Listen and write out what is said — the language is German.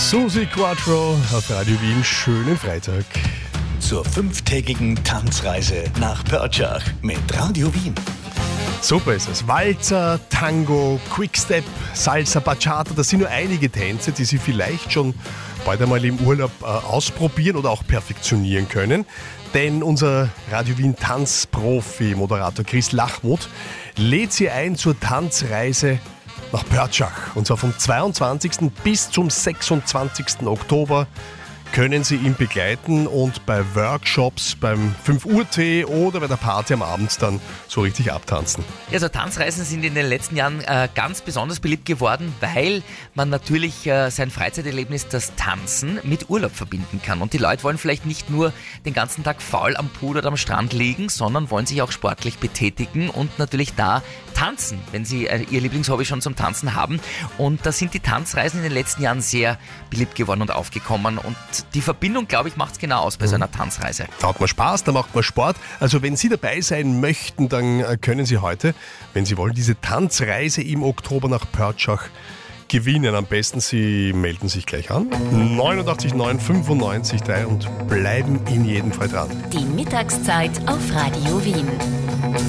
Susi Quattro auf Radio Wien. Schönen Freitag. Zur 5-tägigen Tanzreise nach Pörtschach mit Radio Wien. Super ist es. Walzer, Tango, Quickstep, Salsa, Bachata, das sind nur einige Tänze, die Sie vielleicht schon bald einmal im Urlaub ausprobieren oder auch perfektionieren können. Denn unser Radio Wien Tanzprofi, Moderator Chris Lachmuth, lädt Sie ein zur Tanzreise nach Pörtschach. Und zwar vom 22. bis zum 26. Oktober können Sie ihn begleiten und bei Workshops, beim 5 Uhr Tee oder bei der Party am Abend dann so richtig abtanzen. Ja, so Tanzreisen sind in den letzten Jahren ganz besonders beliebt geworden, weil man natürlich sein Freizeiterlebnis, das Tanzen, mit Urlaub verbinden kann. Und die Leute wollen vielleicht nicht nur den ganzen Tag faul am Pool oder am Strand liegen, sondern wollen sich auch sportlich betätigen und natürlich da tanzen, wenn sie ihr Lieblingshobby schon zum Tanzen haben. Und da sind die Tanzreisen in den letzten Jahren sehr beliebt geworden und aufgekommen. Und die Verbindung, glaube ich, macht es genau aus bei so einer Tanzreise. Da hat man Spaß, da macht man Sport. Also wenn Sie dabei sein möchten, dann können Sie heute, wenn Sie wollen, diese Tanzreise im Oktober nach Pörtschach gewinnen. Am besten Sie melden sich gleich an. 89 9 95 3 und bleiben in jedem Fall dran. Die Mittagszeit auf Radio Wien.